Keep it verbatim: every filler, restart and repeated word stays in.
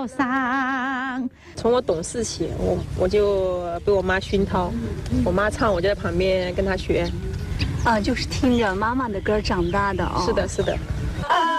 桥上。 从我懂事起，我我就被我妈熏陶，我妈唱，我就在旁边跟她学。 啊，就是听着妈妈的歌长大的哦。 是的，是的。